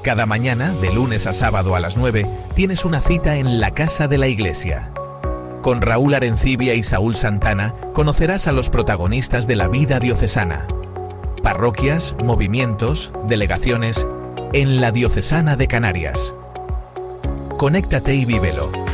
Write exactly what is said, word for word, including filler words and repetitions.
Cada mañana, de lunes a sábado a las nueve, tienes una cita en la Casa de la Iglesia. Con Raúl Arencibia y Saúl Santana conocerás a los protagonistas de la vida diocesana. Parroquias, movimientos, delegaciones en la Diocesana de Canarias. Conéctate y vívelo.